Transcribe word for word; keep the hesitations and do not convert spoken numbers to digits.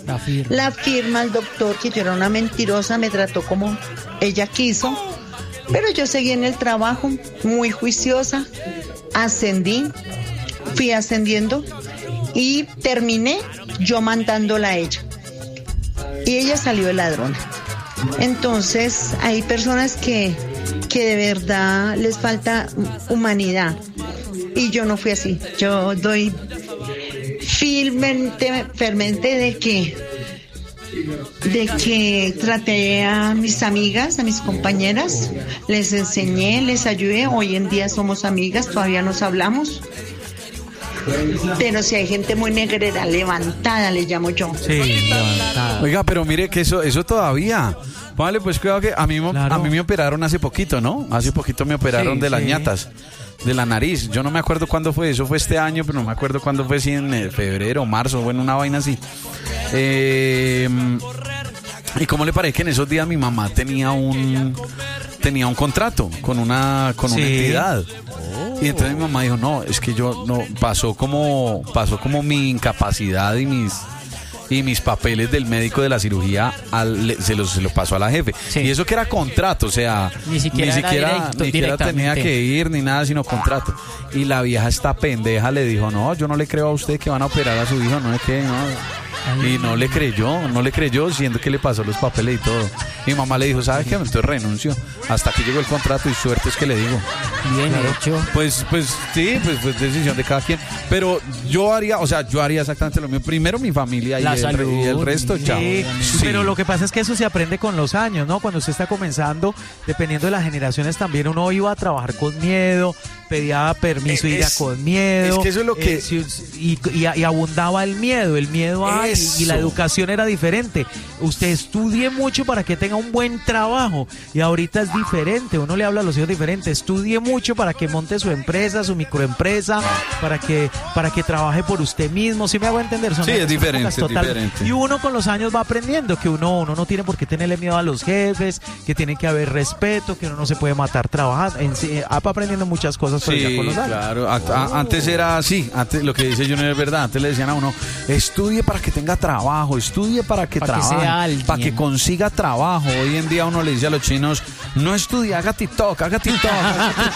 La firma. La firma, el doctor, que yo era una mentirosa, me trató como ella quiso, pero yo seguí en el trabajo, muy juiciosa, ascendí, fui ascendiendo y terminé yo mandándola a ella. Y ella salió de ladrona. Entonces, hay personas que, que de verdad les falta humanidad. Y yo no fui así. Yo doy firmemente, fermente de que, de que traté a mis amigas, a mis compañeras, les enseñé, les ayudé. Hoy en día somos amigas, todavía nos hablamos. Pero si hay gente muy negrera, levantada, le llamo yo. Sí, levantada. Oiga, pero mire que eso, eso todavía. Vale, pues cuidado que a mí, Claro. a mí me operaron hace poquito, ¿no? Hace poquito me operaron Sí, de las sí. ñatas, de la nariz. Yo no me acuerdo cuándo fue, eso fue este año, pero no me acuerdo cuándo fue, si en eh, febrero o marzo, bueno, una vaina así. Eh, ¿Y cómo le parece que en esos días mi mamá tenía un tenía un contrato con una con una Sí. entidad? Y entonces mi mamá dijo, no, es que yo no, pasó como, pasó como mi incapacidad y mis y mis papeles del médico de la cirugía al, le- se los se los pasó a la jefe. Sí. Y eso que era contrato, o sea, Ni siquiera era directo- ni siquiera tenía directamente. que ir ni nada, sino contrato. Y la vieja esta pendeja le dijo, no, yo no le creo a usted que van a operar a su hijo, no es que no. Y no le creyó, no le creyó, siendo que le pasó los papeles y todo. Mi mamá le dijo, ¿sabes qué? Entonces renuncio. Hasta que llegó el contrato y suerte es que le digo. Bien hecho. Pues, pues sí, pues, pues decisión de cada quien. Pero yo haría, o sea, yo haría exactamente lo mismo. Primero mi familia y, La el, salud. y el resto, Sí, chao. Sí. Pero lo que pasa es que eso se aprende con los años, ¿no? Cuando usted está comenzando, dependiendo de las generaciones también, uno iba a trabajar con miedo, pedía permiso, Es- ir a con miedo. es que eso es lo que- eh, si- y, y- y abundaba el miedo, el miedo a, y, y la Eso. educación era diferente. Usted estudie mucho para que tenga un buen trabajo y ahorita es diferente, uno le habla a los hijos diferente, estudie mucho para que monte su empresa, su microempresa, para que para que trabaje por usted mismo, ¿sí me hago entender? Son Sí, es son diferente, épocas es total- diferente. Y uno con los años va aprendiendo que uno, uno no tiene por qué tenerle miedo a los jefes, que tiene que haber respeto, que uno no se puede matar trabajando. En sí, va aprendiendo muchas cosas pero ya Sí, con los años. claro. A- a- antes era así. Antes lo que dice Junior es verdad. Antes le decían a uno, estudie para que tenga trabajo, estudie para que Para que trabaje, sea alguien. para que consiga trabajo. Hoy en día uno le dice a los chinos, no estudie, haga TikTok, haga TikTok. haga TikTok.